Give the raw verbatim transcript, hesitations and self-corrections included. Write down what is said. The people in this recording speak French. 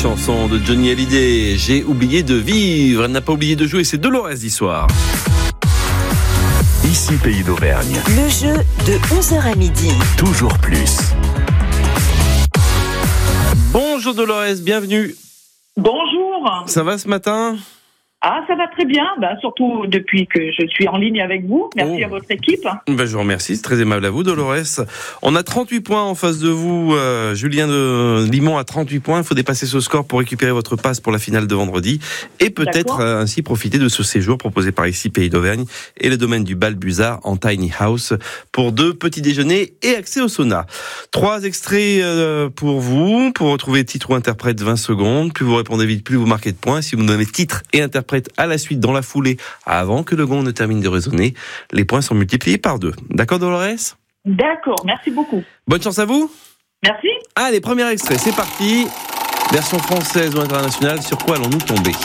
chanson de Johnny Hallyday, J'ai oublié de vivre. Elle n'a pas oublié de jouer, c'est Dolores d'histoire. Ici Pays d'Auvergne. Le jeu de onze heures à midi. Toujours plus. Bonjour Dolores, bienvenue. Bonjour. Ça va ce matin ? Ah, ça va très bien, ben, surtout depuis que je suis en ligne avec vous. Merci Oh. à votre équipe. Ben, je vous remercie, c'est très aimable à vous Dolores. On a trente-huit points en face de vous. Euh, Julien de Limon a trente-huit points. Il faut dépasser ce score pour récupérer votre passe pour la finale de vendredi. Et peut-être euh, ainsi profiter de ce séjour proposé par ici Pays d'Auvergne et le domaine du Bal-Buzard en Tiny House pour deux petits déjeuners et accès au sauna. Trois extraits euh, pour vous, pour retrouver titre ou interprète vingt secondes. Plus vous répondez vite, plus vous marquez de points. Si vous donnez titre et interprète à la suite, dans la foulée, avant que le gong ne termine de résonner, les points sont multipliés par deux. D'accord, Dolores ? D'accord, merci beaucoup. Bonne chance à vous. Merci. Allez, premier extrait, c'est parti. Version française ou internationale, sur quoi allons-nous tomber ?